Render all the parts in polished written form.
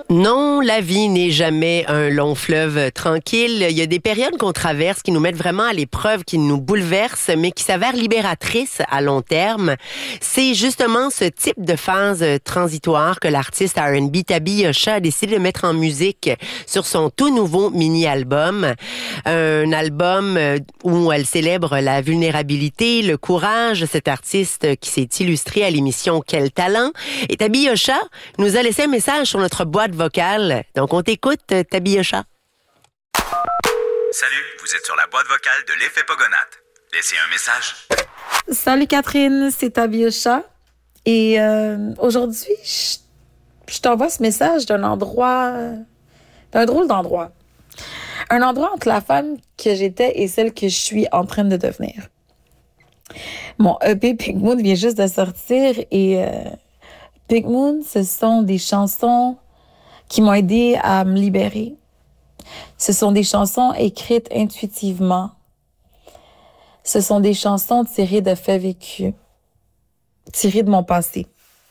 Non, la vie n'est jamais un long fleuve tranquille. Il y a des périodes qu'on traverse qui nous mettent vraiment à l'épreuve, qui nous bouleversent, mais qui s'avèrent libératrices à long terme. C'est justement ce type de phase transitoire que l'artiste R&B Tabi Yosha a décidé de mettre en musique sur son tout nouveau mini-album. Un album où elle célèbre la vulnérabilité, le courage. Cet artiste qui s'est illustré à l'émission Quel talent. Et Tabi Yosha nous a laissé un message sur notre boîte vocale. Donc, on t'écoute, Tabi Yosha. Salut, vous êtes sur la boîte vocale de l'effet Pogonat. Laissez un message. Salut Catherine, c'est Tabi Yosha. Et aujourd'hui, je t'envoie ce message d'un drôle d'endroit. Un endroit entre la femme que j'étais et celle que je suis en train de devenir. Mon EP Pink Moon vient juste de sortir et Pink Moon, ce sont des chansons qui m'ont aidé à me libérer. Ce sont des chansons écrites intuitivement. Ce sont des chansons tirées de faits vécus, tirées de mon passé.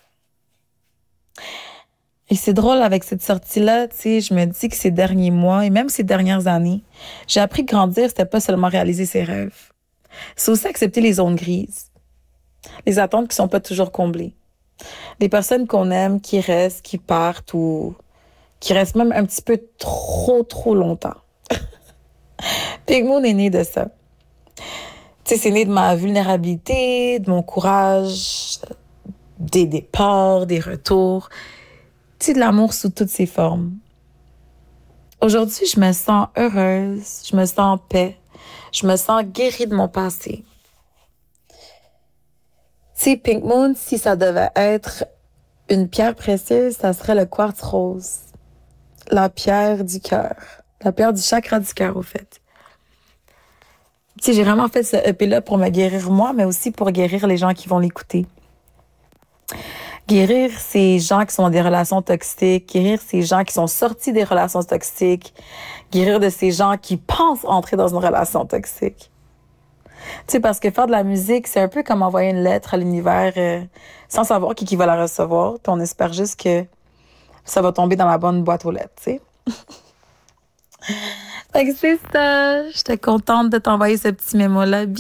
Et c'est drôle avec cette sortie-là, tu sais, je me dis que ces derniers mois et même ces dernières années, j'ai appris que grandir, c'était pas seulement réaliser ses rêves. C'est aussi accepter les zones grises, les attentes qui sont pas toujours comblées. Les personnes qu'on aime qui restent, qui partent ou qui restent même un petit peu trop longtemps. Pink Moon est né de ça. Tu sais, c'est né de ma vulnérabilité, de mon courage, des départs, des retours. Tu sais, de l'amour sous toutes ses formes. Aujourd'hui, je me sens heureuse, je me sens en paix, je me sens guérie de mon passé. Tu sais, Pink Moon, si ça devait être une pierre précieuse, ça serait le quartz rose. La pierre du cœur. La pierre du chakra du cœur, au fait. Tu sais, j'ai vraiment fait ce EP-là pour me guérir moi, mais aussi pour guérir les gens qui vont l'écouter. Guérir ces gens qui sont dans des relations toxiques, guérir ces gens qui sont sortis des relations toxiques, guérir de ces gens qui pensent entrer dans une relation toxique. Tu sais, parce que faire de la musique, c'est un peu comme envoyer une lettre à l'univers sans savoir qui va la recevoir. Puis on espère juste que ça va tomber dans la bonne boîte aux lettres, tu sais. Fait que c'est ça. J'étais contente de t'envoyer ce petit mémo-là.